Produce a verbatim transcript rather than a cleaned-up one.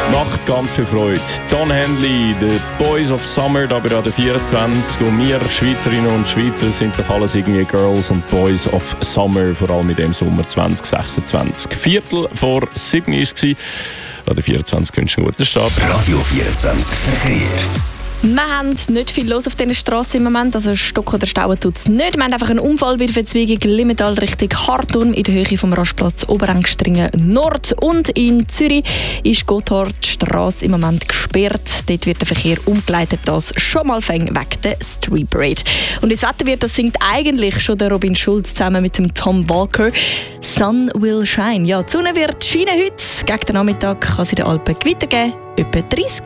Macht ganz viel Freude. Don Henley, The Boys of Summer, da bei der vierundzwanzig. Und wir Schweizerinnen und Schweizer sind doch alles irgendwie Girls und Boys of Summer, vor allem in dem Sommer zwanzig sechsundzwanzig. Viertel vor sieben war es. An der vierundzwanzig wünschen einen guten Start. Radio vierundzwanzig Verkehr. Wir haben nicht viel los auf dieser Straße im Moment, also Stock oder Stauen tut es nicht. Wir haben einfach einen Unfall bei der Verzweigung Limmental Richtung Hartturm in der Höhe vom Rastplatz Oberengstringen Nord. Und in Zürich ist Gotthardstrasse im Moment gesperrt. Dort wird der Verkehr umgeleitet, das schon mal fängt wegen der Street Parade. Und das Wetter wird, das singt eigentlich schon der Robin Schulz zusammen mit dem Tom Walker. Sun will shine. Ja, die Sonne wird scheinen heute. Gegen den Nachmittag kann es in den Alpen Gewitter geben, etwa dreißig.